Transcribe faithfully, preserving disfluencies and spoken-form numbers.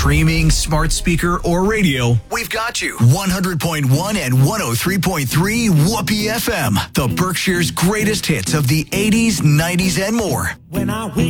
streaming, smart speaker, or radio, we've got you. one hundred point one and one oh three point three Whoopee F M, the Berkshire's greatest hits of the eighties, nineties, and more. When I wake